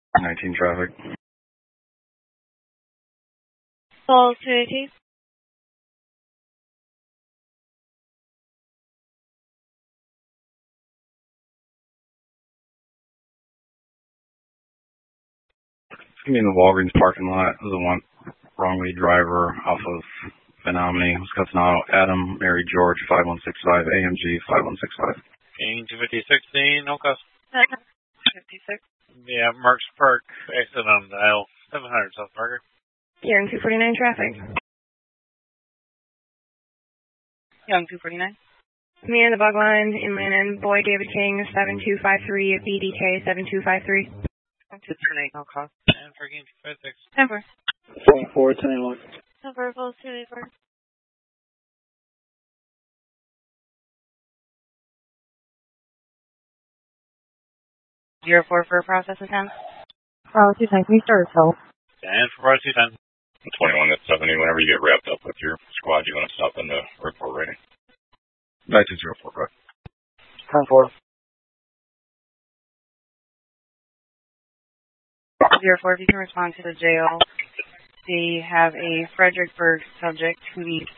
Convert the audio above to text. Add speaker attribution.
Speaker 1: 19 traffic.
Speaker 2: Falls 280.
Speaker 1: It's going to be in the Walgreens parking lot. There's a one wrong-way driver off of Menominee, Wisconsin Auto. Adam, Mary George, 5165, AMG 5165.
Speaker 3: King 25016, no cost.
Speaker 2: 56.
Speaker 3: Yeah, Marks Park, exit on aisle 700 South Parker.
Speaker 2: Young 249 traffic. Young 249. Me in the bug line, inland and Boy David King, 7253 at BDK 7253. 238, no cost.
Speaker 3: And for King 256.
Speaker 2: 10-4.
Speaker 4: 4, 10-1.
Speaker 2: 10-4, Falls 284. 04 for process attempt.
Speaker 5: 210, can you start so?
Speaker 3: And for 210.
Speaker 6: 21 at 70, whenever you get wrapped up with your squad, you want to stop in the report rating.
Speaker 1: 1904, correct.
Speaker 4: 10-4.
Speaker 2: 04, if you can respond to the jail. They have a Fredericksburg subject who needs